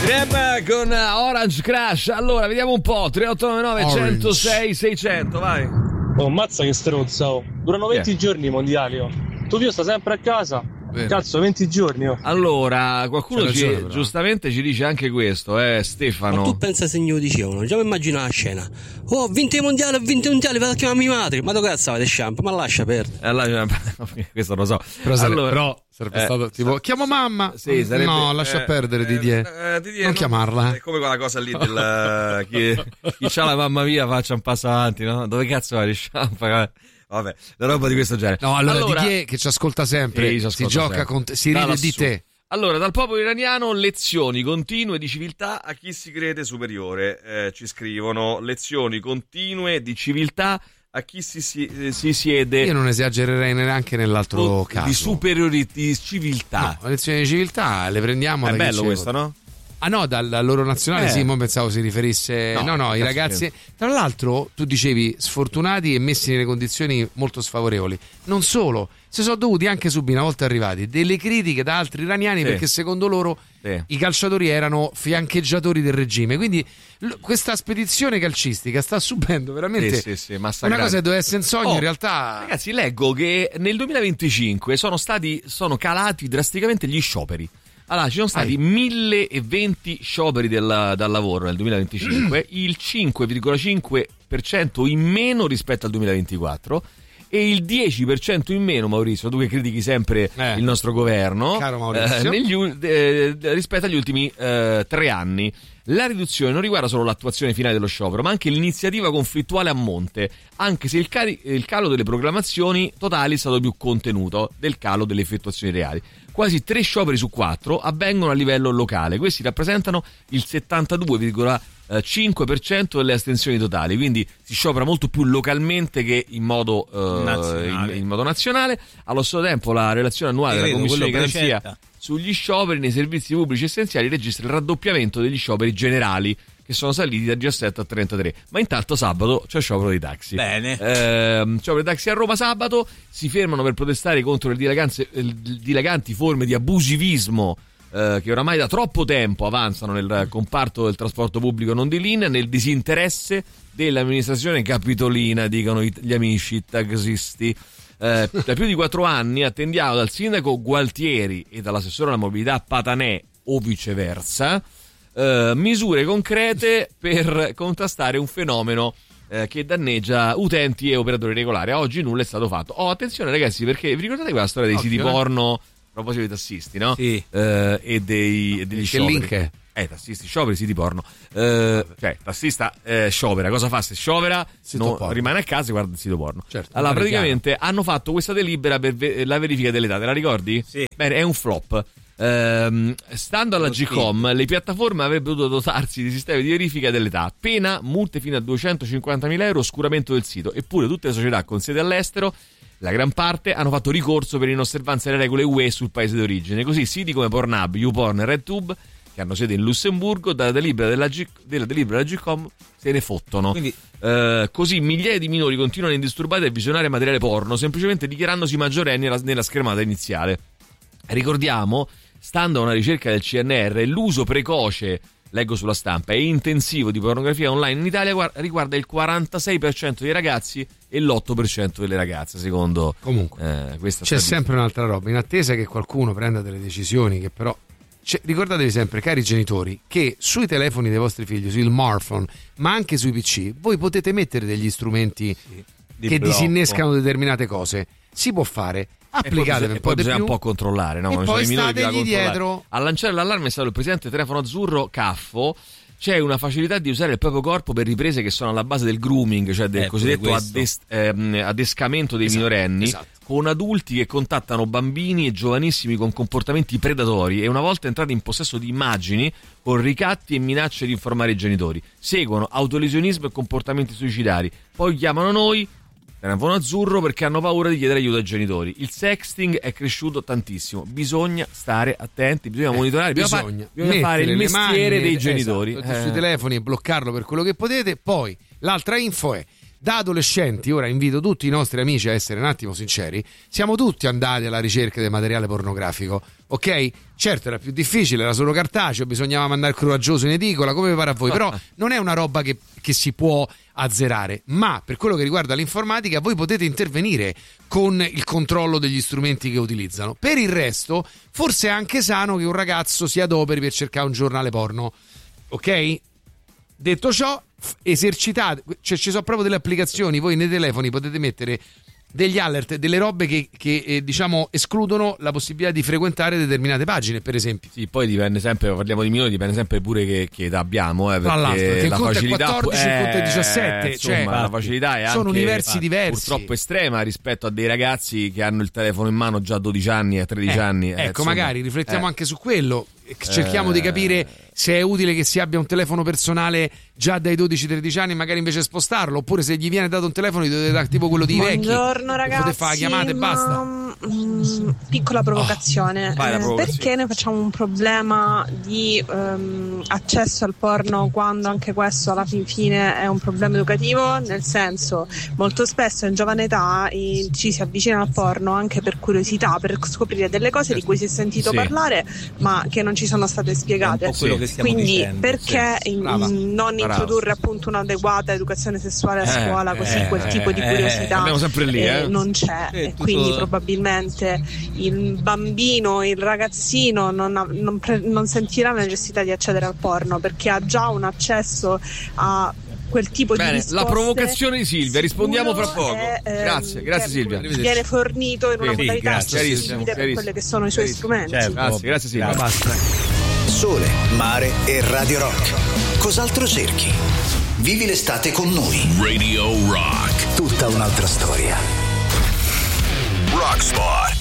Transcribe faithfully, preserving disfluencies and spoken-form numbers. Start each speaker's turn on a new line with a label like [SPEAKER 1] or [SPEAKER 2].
[SPEAKER 1] Grab con Orange Crash. Allora, vediamo un po'. tre otto nove nove uno zero sei sei zero zero, vai.
[SPEAKER 2] Oh, mazza che strozza, oh. Durano venti
[SPEAKER 1] Yeah.
[SPEAKER 2] giorni i mondiali, oh. Tu Pio sta sempre a casa.
[SPEAKER 3] Vero.
[SPEAKER 2] Cazzo, venti giorni, oh.
[SPEAKER 1] Allora, qualcuno
[SPEAKER 3] C'ha
[SPEAKER 1] ci,
[SPEAKER 3] ragione, però.
[SPEAKER 1] giustamente ci dice anche questo, eh, Stefano.
[SPEAKER 4] Ma tu pensa se io dicevano, già mi immagino la scena. Oh, ho vinto i mondiali, ho vinto i mondiali, vado a chiamare mia madre. Ma dove cazzo avete shampoo? Ma lascia perdere.
[SPEAKER 1] Allora, questo lo so.
[SPEAKER 3] Però, sare-
[SPEAKER 1] Allora,
[SPEAKER 3] però sarebbe
[SPEAKER 1] eh,
[SPEAKER 3] stato tipo chiamo mamma.
[SPEAKER 1] Sì, sarebbe,
[SPEAKER 3] no, lascia
[SPEAKER 1] eh,
[SPEAKER 3] perdere Didier.
[SPEAKER 1] eh, eh, Didier,
[SPEAKER 3] non chiamarla.
[SPEAKER 1] È come quella cosa lì del chi, chi c'ha la mamma mia faccia un passo avanti, no? Dove cazzo vai? Sciampa? Vabbè, la roba di questo genere.
[SPEAKER 3] No, allora, Didier che ci ascolta sempre,
[SPEAKER 1] Sì, ci
[SPEAKER 3] si
[SPEAKER 1] ascolta
[SPEAKER 3] gioca
[SPEAKER 1] sempre.
[SPEAKER 3] con te, si
[SPEAKER 1] Da
[SPEAKER 3] ride
[SPEAKER 1] lassù.
[SPEAKER 3] di te.
[SPEAKER 1] Allora, dal popolo iraniano, lezioni continue di civiltà a chi si crede superiore. Eh, ci scrivono lezioni continue di civiltà a chi si, si, si siede.
[SPEAKER 3] Io non esagererei neanche nell'altro
[SPEAKER 1] o-
[SPEAKER 3] caso.
[SPEAKER 1] di superiorità, di civiltà.
[SPEAKER 3] No, lezioni di civiltà le prendiamo
[SPEAKER 1] È
[SPEAKER 3] da chi
[SPEAKER 1] bello
[SPEAKER 3] c'è-
[SPEAKER 1] questo, no?
[SPEAKER 3] Ah no, dal loro nazionale
[SPEAKER 1] Eh.
[SPEAKER 3] sì, ma pensavo si riferisse.
[SPEAKER 1] No,
[SPEAKER 3] No, no, i
[SPEAKER 1] cazzo
[SPEAKER 3] ragazzi. Tra l'altro, tu dicevi sfortunati e messi nelle condizioni molto sfavorevoli. Non solo, si sono dovuti anche subire, una volta arrivati, delle critiche da altri iraniani
[SPEAKER 1] Sì.
[SPEAKER 3] perché secondo loro
[SPEAKER 1] Sì.
[SPEAKER 3] i calciatori erano fiancheggiatori del regime. Quindi l- questa spedizione calcistica sta subendo veramente
[SPEAKER 1] Sì, sì, sì,
[SPEAKER 3] una
[SPEAKER 1] massacrante.
[SPEAKER 3] cosa che doveva essere un sogno,
[SPEAKER 1] Oh,
[SPEAKER 3] in realtà.
[SPEAKER 1] Ragazzi, leggo che nel duemilaventicinque sono stati sono calati drasticamente gli scioperi. Allora, ci sono stati
[SPEAKER 3] Ai.
[SPEAKER 1] mille venti scioperi del, dal lavoro nel duemilaventicinque, il cinque virgola cinque per cento in meno rispetto al duemilaventiquattro e il dieci per cento in meno, Maurizio, tu che critichi sempre
[SPEAKER 3] Eh.
[SPEAKER 1] il nostro governo,
[SPEAKER 3] Caro Maurizio.
[SPEAKER 1] eh, negli ul- eh, rispetto agli ultimi eh, tre anni. La riduzione non riguarda solo l'attuazione finale dello sciopero, ma anche l'iniziativa conflittuale a monte, anche se il, cari- il calo delle proclamazioni totali è stato più contenuto del calo delle effettuazioni reali. Quasi tre scioperi su quattro avvengono a livello locale, questi rappresentano il settantadue virgola cinque per cento delle astensioni totali, quindi si sciopera molto più localmente che in modo, eh,
[SPEAKER 5] Nazionale.
[SPEAKER 1] in, in modo nazionale. Allo stesso tempo la relazione annuale
[SPEAKER 5] Io
[SPEAKER 1] della
[SPEAKER 5] vedo
[SPEAKER 1] Commissione di
[SPEAKER 5] quello
[SPEAKER 1] garanzia
[SPEAKER 5] precetta.
[SPEAKER 1] sugli scioperi nei servizi pubblici essenziali registra il raddoppiamento degli scioperi generali, che sono saliti da diciassette a trentatré. Ma intanto sabato c'è sciopero dei taxi.
[SPEAKER 5] Bene.
[SPEAKER 1] Ehm, sciopero dei taxi a Roma sabato, si fermano per protestare contro le dilaganze- eh, dilaganti forme di abusivismo eh, che oramai da troppo tempo avanzano nel comparto del trasporto pubblico non di linea, nel disinteresse dell'amministrazione capitolina, dicono i- gli amici taxisti. Eh, da più di quattro anni attendiamo dal sindaco Gualtieri e dall'assessore alla mobilità Patanè o viceversa eh, misure concrete per contrastare un fenomeno eh, che danneggia utenti e operatori regolari. A oggi nulla è stato fatto. Oh, attenzione ragazzi, perché vi ricordate quella storia dei
[SPEAKER 3] Occhio,
[SPEAKER 1] siti
[SPEAKER 3] eh.
[SPEAKER 1] porno a proposito dei tassisti, no?
[SPEAKER 5] Sì.
[SPEAKER 1] Eh, e, dei, e degli
[SPEAKER 3] Che
[SPEAKER 1] scioperi.
[SPEAKER 3] link è?
[SPEAKER 1] Eh, tassisti, scioperi, siti porno. Eh, cioè, tassista eh, sciopera, cosa fa se sciopera?
[SPEAKER 3] Sito
[SPEAKER 1] No,
[SPEAKER 3] porno.
[SPEAKER 1] rimane a casa e guarda il sito porno.
[SPEAKER 3] Certo,
[SPEAKER 1] allora,
[SPEAKER 3] non è
[SPEAKER 1] praticamente hanno fatto questa delibera per ve- la verifica dell'età, te la ricordi?
[SPEAKER 5] Sì.
[SPEAKER 1] Bene, è un flop. Ehm, stando alla G-Com, le piattaforme avrebbero dovuto dotarsi di sistemi di verifica dell'età, pena, multe fino a duecentocinquantamila euro, oscuramento del sito. Eppure tutte le società con sede all'estero, la gran parte, hanno fatto ricorso per inosservanza delle regole U E sul paese d'origine. Così siti come Pornhub, YouPorn e RedTube, che hanno sede in Lussemburgo, dalla delibera della, G- della delibera della G-Com se ne fottono.
[SPEAKER 5] Quindi-
[SPEAKER 1] Eh, così migliaia di minori continuano indisturbati a visionare materiale porno, semplicemente dichiarandosi maggiorenni nella, nella schermata iniziale. Ricordiamo, stando a una ricerca del C N R, l'uso precoce, leggo sulla stampa, e intensivo di pornografia online in Italia guar- riguarda il quarantasei per cento dei ragazzi e l'otto per cento delle ragazze, secondo
[SPEAKER 3] Comunque,
[SPEAKER 1] eh, questa
[SPEAKER 3] c'è
[SPEAKER 1] statistica.
[SPEAKER 3] sempre un'altra roba, in attesa che qualcuno prenda delle decisioni che però. Cioè, ricordatevi sempre, cari genitori, che sui telefoni dei vostri figli, sul smartphone, ma anche sui P C, voi potete mettere degli strumenti
[SPEAKER 5] di
[SPEAKER 3] che
[SPEAKER 5] blocco.
[SPEAKER 3] disinnescano determinate cose. Si può fare, applicatevi
[SPEAKER 1] e
[SPEAKER 3] un
[SPEAKER 1] poi
[SPEAKER 3] po' di
[SPEAKER 1] bisogna
[SPEAKER 3] più.
[SPEAKER 1] un po' controllare, no?
[SPEAKER 3] E
[SPEAKER 1] Ci
[SPEAKER 3] poi
[SPEAKER 1] sono i minori da
[SPEAKER 3] stategli
[SPEAKER 1] controllare.
[SPEAKER 3] dietro.
[SPEAKER 1] A lanciare l'allarme è stato il presidente del telefono azzurro Caffo. C'è una facilità di usare il proprio corpo per riprese che sono alla base del grooming, cioè del
[SPEAKER 5] Eh, pure
[SPEAKER 1] cosiddetto
[SPEAKER 5] questo.
[SPEAKER 1] addes- ehm, adescamento dei
[SPEAKER 3] Esatto,
[SPEAKER 1] minorenni,
[SPEAKER 3] esatto.
[SPEAKER 1] con adulti che contattano bambini e giovanissimi con comportamenti predatori e una volta entrati in possesso di immagini con ricatti e minacce di informare i genitori. Seguono autolesionismo e comportamenti suicidari. Poi chiamano noi, telefono azzurro, perché hanno paura di chiedere aiuto ai genitori. Il sexting è cresciuto tantissimo, bisogna stare attenti, bisogna monitorare, bisogna,
[SPEAKER 3] Bisogna,
[SPEAKER 1] fare, bisogna fare il
[SPEAKER 3] mettere le
[SPEAKER 1] mestiere
[SPEAKER 3] mani,
[SPEAKER 1] dei
[SPEAKER 3] esatto,
[SPEAKER 1] genitori.
[SPEAKER 3] sui
[SPEAKER 1] Eh.
[SPEAKER 3] telefoni e bloccarlo per quello che potete. Poi l'altra info è: da adolescenti, ora invito tutti i nostri amici a essere un attimo sinceri, siamo tutti andati alla ricerca del materiale pornografico, ok? Certo era più difficile, era solo cartaceo, bisognava mandare il coraggioso in edicola, come vi pare a voi, però non è una roba che, che si può azzerare, ma per quello che riguarda l'informatica voi potete intervenire con il controllo degli strumenti che utilizzano. Per il resto forse è anche sano che un ragazzo si adoperi per cercare un giornale porno, ok? Detto ciò, esercitate, cioè ci sono proprio delle applicazioni, voi nei telefoni potete mettere degli alert, delle robe che, che eh, diciamo escludono la possibilità di frequentare determinate pagine, per esempio.
[SPEAKER 1] Sì, poi dipende sempre, parliamo di minori, dipende sempre pure che, che età abbiamo, eh,
[SPEAKER 3] Tra l'altro, perché
[SPEAKER 1] la
[SPEAKER 3] il conto
[SPEAKER 1] facilità
[SPEAKER 3] è quattordici, il conto è diciassette,
[SPEAKER 1] insomma,
[SPEAKER 3] cioè,
[SPEAKER 1] la facilità è
[SPEAKER 3] sono
[SPEAKER 1] anche
[SPEAKER 3] universi diversi,
[SPEAKER 1] purtroppo estrema rispetto a dei ragazzi che hanno il telefono in mano già a dodici anni, a tredici
[SPEAKER 3] eh,
[SPEAKER 1] anni.
[SPEAKER 3] Ecco,
[SPEAKER 1] eh, insomma,
[SPEAKER 3] magari riflettiamo
[SPEAKER 1] eh.
[SPEAKER 3] anche su quello. Cerchiamo
[SPEAKER 1] Eh.
[SPEAKER 3] di capire se è utile che si abbia un telefono personale già dai dodici tredici anni, magari invece spostarlo, oppure se gli viene dato un telefono gli dovete dare tipo quello di vecchi.
[SPEAKER 5] Buongiorno ragazzi,
[SPEAKER 3] potete fare chiamate e
[SPEAKER 5] ma,
[SPEAKER 3] basta.
[SPEAKER 5] mm, piccola provocazione,
[SPEAKER 1] Oh, vai, la
[SPEAKER 5] eh,
[SPEAKER 1] provocazione.
[SPEAKER 5] perché noi facciamo un problema di ehm, accesso al porno quando anche questo alla fin fine è un problema educativo? Nel senso, molto spesso in giovane età eh, ci si avvicina al porno anche per curiosità, per scoprire delle cose di cui si è sentito
[SPEAKER 1] Sì.
[SPEAKER 5] parlare ma che non ci sono state spiegate.
[SPEAKER 6] È un po' quello che stiamo
[SPEAKER 5] Quindi
[SPEAKER 6] dicendo,
[SPEAKER 5] perché
[SPEAKER 6] sì.
[SPEAKER 5] in-
[SPEAKER 3] Brava.
[SPEAKER 5] non
[SPEAKER 1] Brava.
[SPEAKER 5] introdurre appunto un'adeguata educazione sessuale a
[SPEAKER 1] Eh,
[SPEAKER 5] scuola, così
[SPEAKER 1] eh,
[SPEAKER 5] quel tipo di
[SPEAKER 6] eh,
[SPEAKER 5] curiosità
[SPEAKER 1] andiamo sempre lì, eh.
[SPEAKER 5] non c'è,
[SPEAKER 6] Sì,
[SPEAKER 5] e
[SPEAKER 6] tutto-
[SPEAKER 5] quindi probabilmente il bambino, il ragazzino non, ha- non pre- non sentirà la necessità di accedere al porno perché ha già un accesso a quel tipo
[SPEAKER 1] Bene,
[SPEAKER 5] di risposte
[SPEAKER 1] la provocazione di Silvia, rispondiamo fra
[SPEAKER 5] sicuro
[SPEAKER 1] poco.
[SPEAKER 5] e, ehm,
[SPEAKER 1] Grazie, grazie
[SPEAKER 5] che
[SPEAKER 1] Silvia.
[SPEAKER 5] viene fornito in una
[SPEAKER 1] Sì,
[SPEAKER 5] modalità
[SPEAKER 6] grazie,
[SPEAKER 5] accessibile
[SPEAKER 1] chiarissimo,
[SPEAKER 5] per
[SPEAKER 1] chiarissimo.
[SPEAKER 5] quelle che sono i suoi
[SPEAKER 1] Chiarissimo.
[SPEAKER 5] strumenti.
[SPEAKER 6] Certo.
[SPEAKER 1] Grazie, grazie Silvia.
[SPEAKER 3] Basta.
[SPEAKER 7] Sole, mare e Radio Rock. Cos'altro cerchi? Vivi l'estate con noi.
[SPEAKER 8] Radio Rock.
[SPEAKER 7] Tutta un'altra storia.
[SPEAKER 8] Rock Spot.